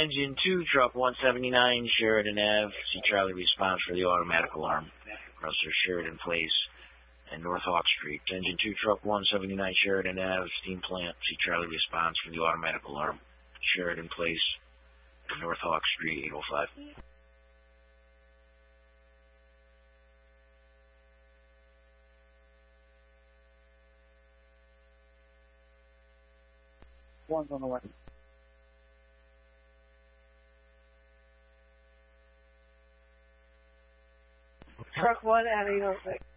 Engine 2, truck 179, Sheridan Ave. See Charlie response for the automatic alarm. Crosser Sheridan Place and North Hawk Street. Engine 2, truck 179, Sheridan Ave, steam plant. See Charlie response for the automatic alarm. Sheridan Place and North Hawk Street, 805. One's on the way. Truck 1 at 806.